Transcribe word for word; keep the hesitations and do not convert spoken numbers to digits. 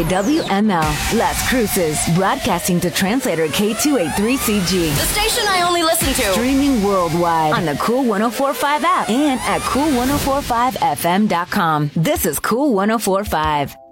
W M L, Las Cruces, broadcasting to translator K two eighty-three C G. The station I only listen to. Streaming worldwide on the Cool ten forty-five app and at cool ten forty-five f m dot com. This is Cool ten forty-five.